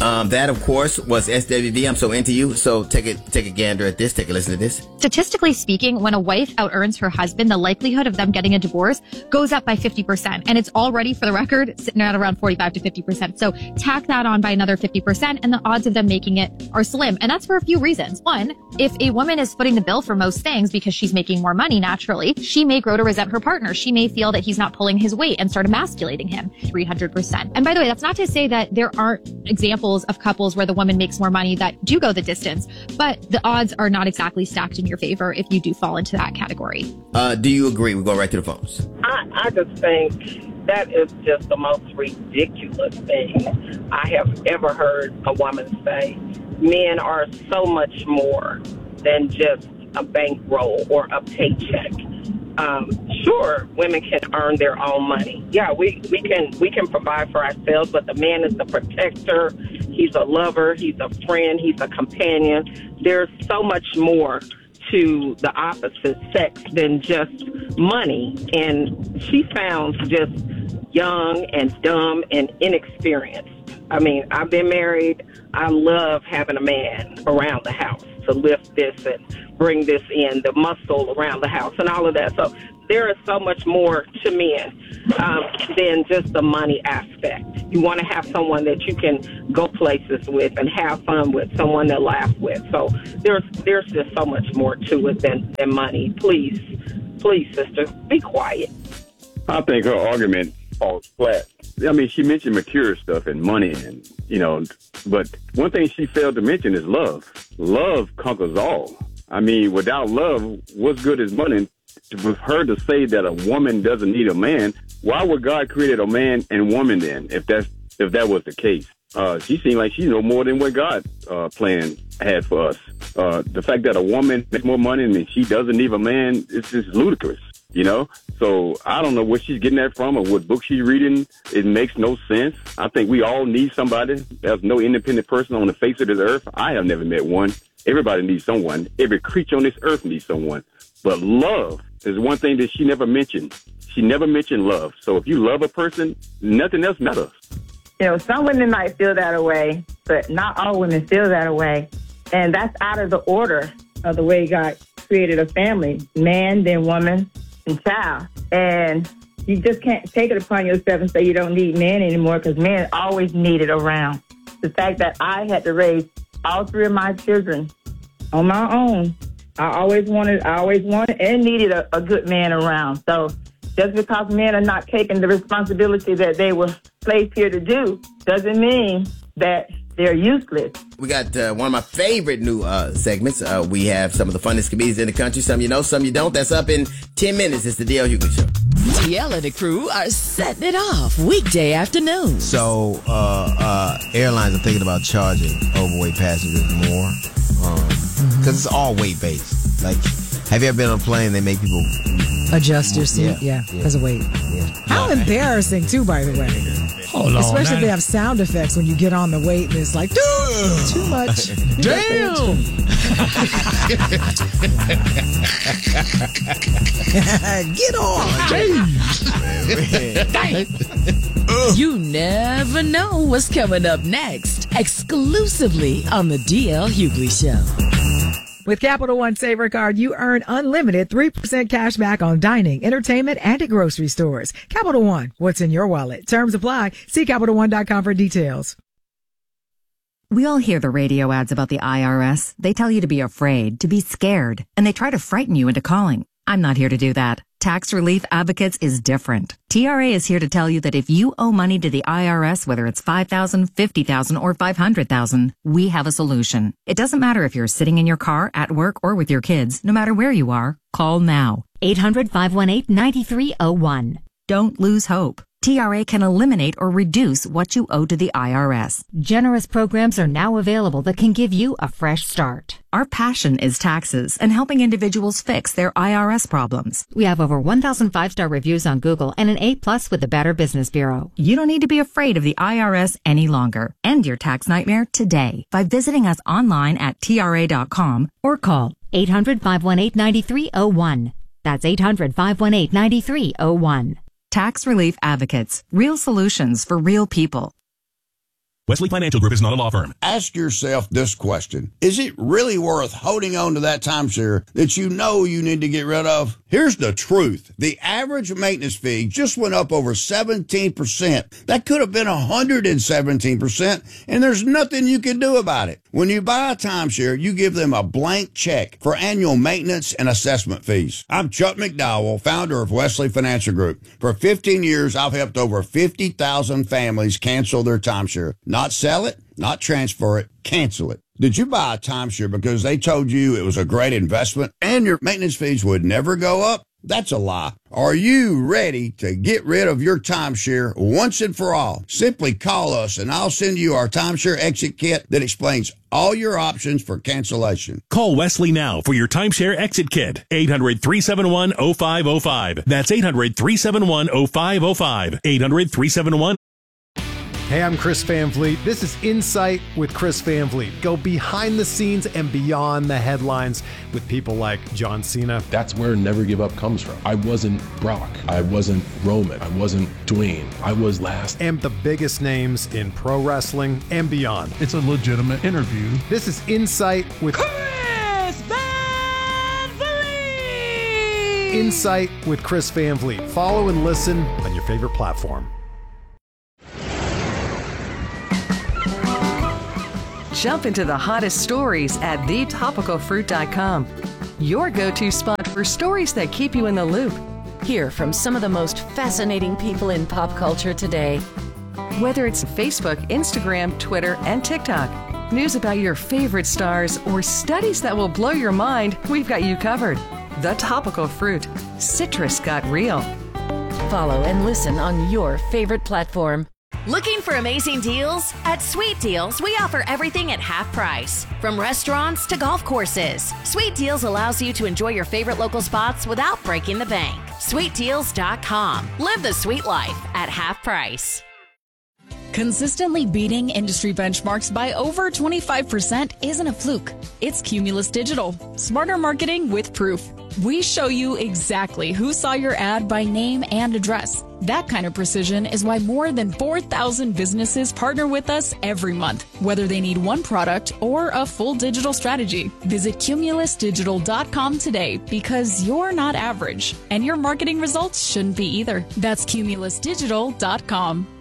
That, of course, was SWV. I'm so into you. So take a gander at this. Take a listen to this. Statistically speaking, when a wife out-earns her husband, the likelihood of them getting a divorce goes up by 50%. And it's already, for the record, sitting at around 45 to 50%. So tack that on by another 50%, and the odds of them making it are slim. And that's for a few reasons. One, if a woman is footing the bill for most things because she's making more money naturally, she may grow to resent her partner. She may feel that he's not pulling his weight and start emasculating him 300%. And by the way, that's not to say that there aren't examples of couples where the woman makes more money that do go the distance, but the odds are not exactly stacked in your favor if you do fall into that category. Do you agree? We'll go right to the phones. I just think that is just the most ridiculous thing I have ever heard a woman say. Men are so much more than just a bankroll or a paycheck. Sure, women can earn their own money. Yeah, we can provide for ourselves, but the man is the protector. He's a lover. He's a friend. He's a companion. There's so much more to the opposite sex than just money. And she sounds just young and dumb and inexperienced. I mean, I've been married. I love having a man around the house to lift this and bring this in, the muscle around the house and all of that. So there is so much more to men than just the money aspect. You want to have someone that you can go places with and have fun with, someone to laugh with. So there's just so much more to it than money. Please, sister, be quiet. I think her argument falls flat. I mean, she mentioned material stuff and money and, but one thing she failed to mention is love. Love conquers all. I mean, without love, what's good is money? For her to say that a woman doesn't need a man, why would God create a man and woman then, if that was the case? She seemed like she know more than what God had for us. The fact that a woman makes more money and she doesn't need a man, it's just ludicrous, So I don't know where she's getting that from or what book she's reading. It makes no sense. I think we all need somebody. There's no independent person on the face of this earth. I have never met one. Everybody needs someone. Every creature on this earth needs someone. But love is one thing that she never mentioned. She never mentioned love. So if you love a person, nothing else matters. Some women might feel that way, but not all women feel that way. And that's out of the order of the way God created a family. Man, then woman, and child. And you just can't take it upon yourself and say you don't need men anymore, because men always needed around. The fact that I had to raise all three of my children on my own, I always wanted and needed a good man around. So just because men are not taking the responsibility that they were placed here to do doesn't mean that they're useless. We got one of my favorite new segments. We have some of the funniest comedians in the country. Some you know, some you don't. That's up in 10 minutes. It's the DL Hughley Show. DL and the crew are setting it off weekday afternoons. So airlines are thinking about charging overweight passengers more because it's all weight-based. Like, have you ever been on a plane? They make people adjust your seat, because of weight. Yeah. How embarrassing, too, by the way. Hold on. Especially if they have sound effects when you get on the weight and it's like, too much. Damn. Get on. You never know what's coming up next. Exclusively on the DL Hughley Show. With Capital One Saver Card, you earn unlimited 3% cash back on dining, entertainment, and at grocery stores. Capital One, what's in your wallet? Terms apply. See CapitalOne.com for details. We all hear the radio ads about the IRS. They tell you to be afraid, to be scared, and they try to frighten you into calling. I'm not here to do that. Tax Relief Advocates is different. TRA is here to tell you that if you owe money to the IRS, whether it's $5,000, $50,000, or $500,000, we have a solution. It doesn't matter if you're sitting in your car, at work, or with your kids. No matter where you are, call now. 800-518-9301. Don't lose hope. TRA can eliminate or reduce what you owe to the IRS. Generous programs are now available that can give you a fresh start. Our passion is taxes and helping individuals fix their IRS problems. We have over 1,000 five-star reviews on Google and an A+ with the Better Business Bureau. You don't need to be afraid of the IRS any longer. End your tax nightmare today by visiting us online at TRA.com or call 800-518-9301. That's 800-518-9301. Tax Relief Advocates. Real solutions for real people. Wesley Financial Group is not a law firm. Ask yourself this question. Is it really worth holding on to that timeshare that you know you need to get rid of? Here's the truth. The average maintenance fee just went up over 17%. That could have been 117%, and there's nothing you can do about it. When you buy a timeshare, you give them a blank check for annual maintenance and assessment fees. I'm Chuck McDowell, founder of Wesley Financial Group. For 15 years, I've helped over 50,000 families cancel their timeshare. Not sell it, not transfer it, cancel it. Did you buy a timeshare because they told you it was a great investment and your maintenance fees would never go up? That's a lie. Are you ready to get rid of your timeshare once and for all? Simply call us and I'll send you our timeshare exit kit that explains all your options for cancellation. Call Wesley now for your timeshare exit kit. 800-371-0505. That's 800-371-0505. 800-371. Hey, I'm Chris Van Vliet. This is Insight with Chris Van Vliet. Go behind the scenes and beyond the headlines with people like John Cena. That's where Never Give Up comes from. I wasn't Brock. I wasn't Roman. I wasn't Dwayne. I was last. And the biggest names in pro wrestling and beyond. It's a legitimate interview. This is Insight with Chris Van Vliet. Insight with Chris Van Vliet. Follow and listen on your favorite platform. Jump into the hottest stories at thetopicalfruit.com. Your go-to spot for stories that keep you in the loop. Hear from some of the most fascinating people in pop culture today. Whether it's Facebook, Instagram, Twitter, and TikTok, news about your favorite stars, or studies that will blow your mind, we've got you covered. The Topical Fruit. Citrus got real. Follow and listen on your favorite platform. Looking for amazing deals? At Sweet Deals, we offer everything at half price. From restaurants to golf courses, Sweet Deals allows you to enjoy your favorite local spots without breaking the bank. SweetDeals.com. Live the sweet life at half price. Consistently beating industry benchmarks by over 25% isn't a fluke. It's Cumulus Digital. Smarter marketing with proof. We show you exactly who saw your ad by name and address. That kind of precision is why more than 4,000 businesses partner with us every month, whether they need one product or a full digital strategy. Visit cumulusdigital.com today because you're not average, and your marketing results shouldn't be either. That's cumulusdigital.com.